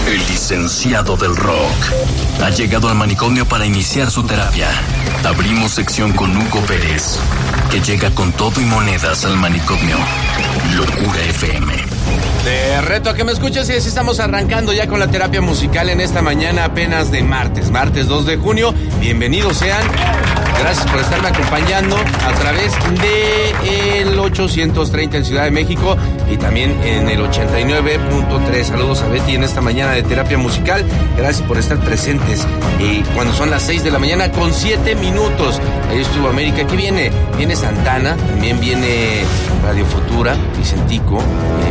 El licenciado del rock ha llegado al manicomio para iniciar su terapia. Abrimos sección con Hugo Pérez, que llega con todo y monedas al manicomio. Locura FM. Te reto a que me escuches y así estamos arrancando ya con la terapia musical en esta mañana apenas de martes 2 de junio. Bienvenidos sean. Gracias por estarme acompañando a través de el 830 en Ciudad de México y también en el 89.3. Saludos a Betty en esta mañana de terapia musical. Gracias por estar presentes. Y cuando son las 6 de la mañana con 7 minutos. Ahí estuvo América. ¿Qué viene? Viene Santana, también viene Radio Futura, Vicentico,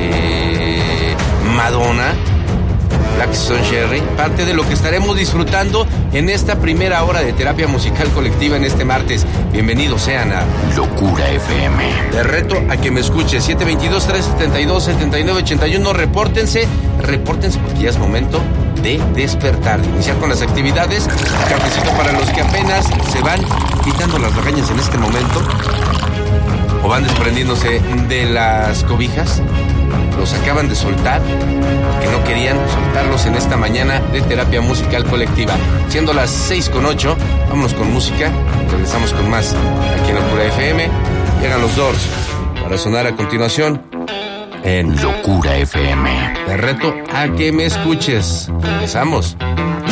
Madonna, Black Stone Cherry, parte de lo que estaremos disfrutando en esta primera hora de terapia musical colectiva en este martes. Bienvenidos sean a Locura FM. Te reto a que me escuches. 722-372-7981. Repórtense porque ya es momento de despertar, de iniciar con las actividades. Cafecito para los que apenas se van quitando las lagañas en este momento o van desprendiéndose de las cobijas. Los acaban de soltar, que no querían soltarlos en esta mañana de terapia musical colectiva. Siendo las 6:08, vámonos con música. Regresamos con más aquí en Locura FM. Llegan los Doors para sonar a continuación en Locura FM. Te reto a que me escuches. Regresamos.